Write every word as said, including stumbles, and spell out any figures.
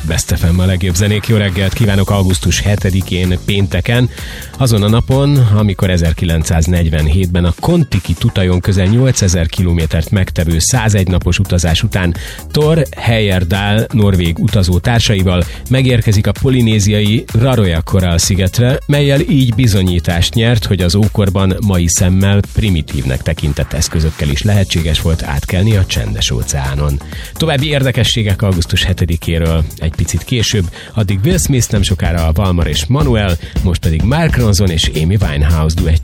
Best ef em a legjobb zenék. Jó reggelt kívánok augusztus hetedikén pénteken, azon a napon, amikor ezerkilencszáznegyvenhétben a Kon-Tiki-Tutajon közel nyolcezer kilométert megtevő százegy napos utazás után Thor Heyerdahl norvég utazó társaival megérkezik a polinéziai Raroja Korall szigetre, mellyel így bizonyítást nyert, hogy az ókorban mai szemmel primitívnek tekintett eszközökkel is lehetséges volt átkelni a Csendes-óceánon. További érdekességek augusztus hetedikéről egy picit később, addig Will Smith, nem sokára a Valmar és Manuel, most pedig Mark Ronson és Amy Winehouse duettje.